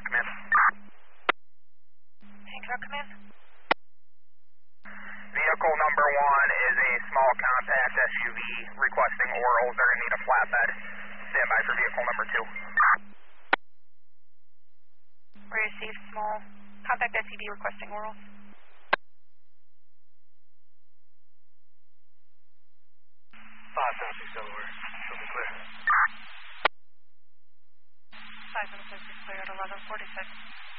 Hancock, come in. Hancock, come in. Vehicle number 1 is a small compact SUV requesting orals. They're going to need a flatbed. Stand by for vehicle number 2. Received small compact SUV requesting orals. 576 Delaware. Should be clear. 576 clear at 1146.